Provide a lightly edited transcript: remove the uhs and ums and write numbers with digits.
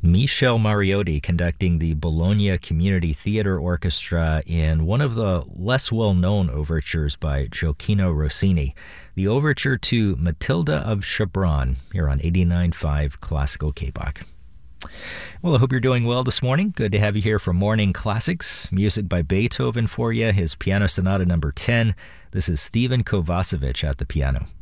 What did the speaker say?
Michel Mariotti conducting the Bologna Community Theater Orchestra in one of the less well-known overtures by Gioacchino Rossini, the overture to Matilda of Chabran, here on 89.5 Classical K-Bach. Well, I hope you're doing well this morning. Good to have you here for Morning Classics. Music by Beethoven for you, his Piano Sonata number 10. This is Stephen Kovacevic at the piano.